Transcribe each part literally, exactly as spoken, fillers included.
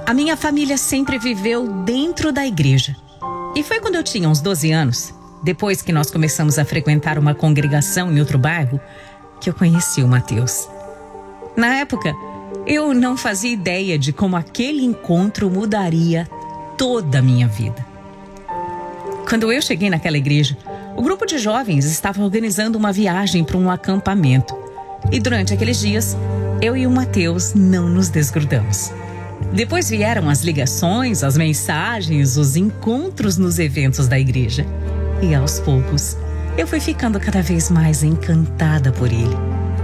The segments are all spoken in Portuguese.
A minha família sempre viveu dentro da igreja. E foi quando eu tinha uns doze anos, depois que nós começamos a frequentar uma congregação em outro bairro, que eu conheci o Mateus. Na época, eu não fazia ideia de como aquele encontro mudaria toda a minha vida. Quando eu cheguei naquela igreja, o grupo de jovens estava organizando uma viagem para um acampamento. E durante aqueles dias, eu e o Mateus não nos desgrudamos. Depois vieram as ligações, as mensagens, os encontros nos eventos da igreja. E aos poucos, eu fui ficando cada vez mais encantada por ele.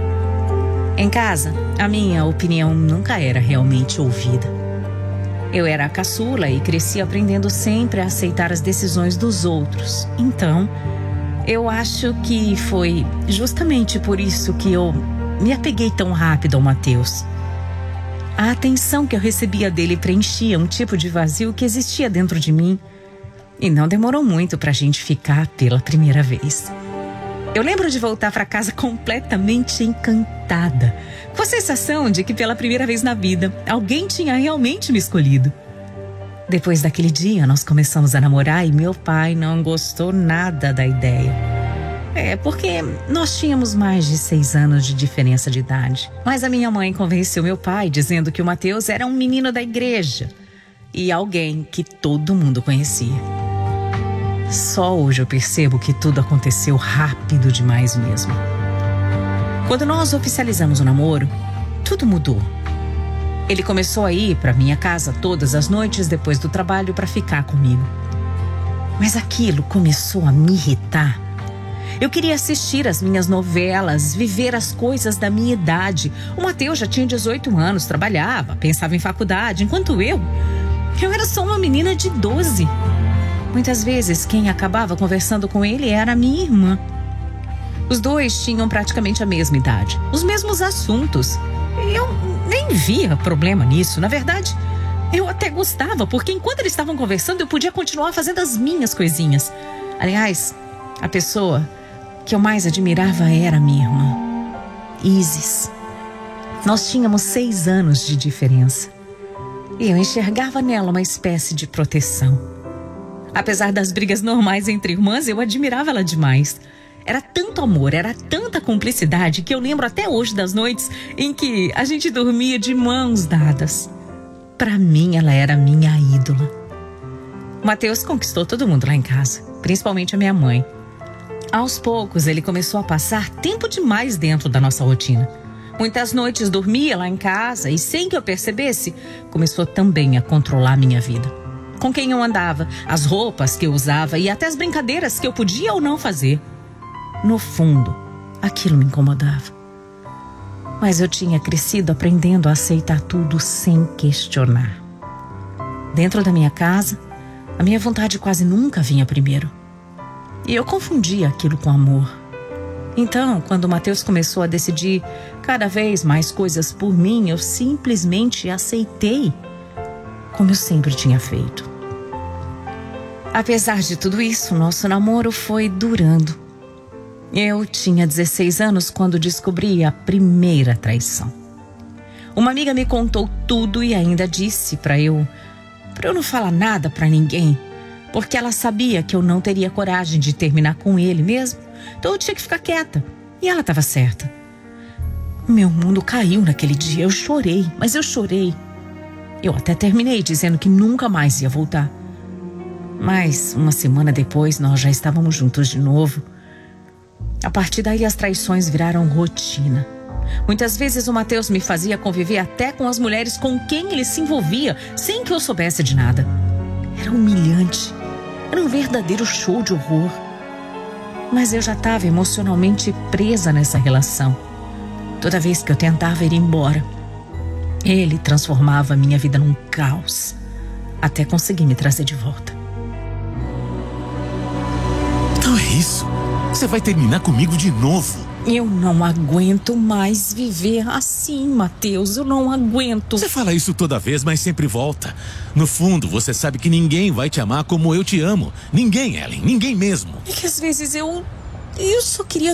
Em casa, a minha opinião nunca era realmente ouvida. Eu era a caçula e cresci aprendendo sempre a aceitar as decisões dos outros. Então, eu acho que foi justamente por isso que eu me apeguei tão rápido ao Mateus. A atenção que eu recebia dele preenchia um tipo de vazio que existia dentro de mim. E não demorou muito pra gente ficar pela primeira vez. Eu lembro de voltar pra casa completamente encantada, com a sensação de que pela primeira vez na vida, alguém tinha realmente me escolhido. Depois daquele dia, nós começamos a namorar e meu pai não gostou nada da ideia. É, porque nós tínhamos mais de seis anos de diferença de idade. Mas a minha mãe convenceu meu pai, dizendo que o Mateus era um menino da igreja e alguém que todo mundo conhecia. Só hoje eu percebo que tudo aconteceu rápido demais mesmo. Quando nós oficializamos o namoro, tudo mudou. Ele começou a ir para minha casa todas as noites depois do trabalho para ficar comigo. Mas aquilo começou a me irritar. Eu queria assistir às minhas novelas, viver as coisas da minha idade. O Mateus já tinha dezoito anos, trabalhava, pensava em faculdade, enquanto eu, eu era só uma menina de doze. Muitas vezes, quem acabava conversando com ele era a minha irmã. Os dois tinham praticamente a mesma idade, os mesmos assuntos. Eu nem via problema nisso. Na verdade, eu até gostava, porque enquanto eles estavam conversando, eu podia continuar fazendo as minhas coisinhas. Aliás, a pessoa que eu mais admirava era a minha irmã, Isis. Nós tínhamos seis anos de diferença. E eu enxergava nela uma espécie de proteção. Apesar das brigas normais entre irmãs, eu admirava ela demais. Era tanto amor, era tanta cumplicidade que eu lembro até hoje das noites em que a gente dormia de mãos dadas. Para mim, ela era minha ídola. O Mateus conquistou todo mundo lá em casa, principalmente a minha mãe. Aos poucos, ele começou a passar tempo demais dentro da nossa rotina. Muitas noites dormia lá em casa e, sem que eu percebesse, começou também a controlar minha vida. Com quem eu andava, as roupas que eu usava e até as brincadeiras que eu podia ou não fazer. No fundo, aquilo me incomodava. Mas eu tinha crescido aprendendo a aceitar tudo sem questionar. Dentro da minha casa, a minha vontade quase nunca vinha primeiro. E eu confundia aquilo com amor. Então, quando o Mateus começou a decidir cada vez mais coisas por mim, eu simplesmente aceitei, como eu sempre tinha feito. Apesar de tudo isso, nosso namoro foi durando. Eu tinha dezesseis anos quando descobri a primeira traição. Uma amiga me contou tudo e ainda disse para eu, para eu não falar nada para ninguém, porque ela sabia que eu não teria coragem de terminar com ele mesmo, então eu tinha que ficar quieta. E ela estava certa. Meu mundo caiu naquele dia. Eu chorei, mas eu chorei. Eu até terminei dizendo que nunca mais ia voltar. Mas uma semana depois nós já estávamos juntos de novo. A partir daí as traições viraram rotina. Muitas vezes o Mateus me fazia conviver até com as mulheres com quem ele se envolvia, sem que eu soubesse de nada. Era humilhante. Era um verdadeiro show de horror. Mas eu já estava emocionalmente presa nessa relação. Toda vez que eu tentava ir embora, ele transformava a minha vida num caos, até conseguir me trazer de volta. Então é isso. Você vai terminar comigo de novo. Eu não aguento mais viver assim, Mateus. Eu não aguento. Você fala isso toda vez, mas sempre volta. No fundo, você sabe que ninguém vai te amar como eu te amo. Ninguém, Ellen. Ninguém mesmo. É que às vezes eu... Eu só queria